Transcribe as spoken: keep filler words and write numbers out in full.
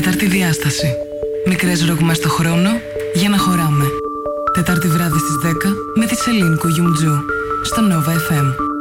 Τέταρτη διάσταση. Μικρές ρογμές στο χρόνο για να χωράμε. Τετάρτη βράδυ στις δέκα με τη Σελήνη Κουγιουμτζού στο Nova εφ εμ.